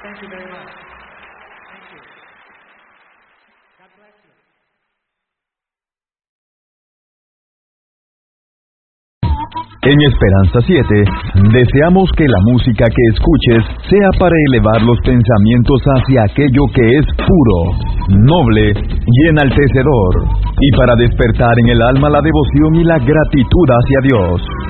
Thank you very much. Thank you. God bless you. En Esperanza 7, deseamos que la música que escuches sea para elevar los pensamientos hacia aquello que es puro, noble y enaltecedor, y para despertar en el alma la devoción y la gratitud hacia Dios.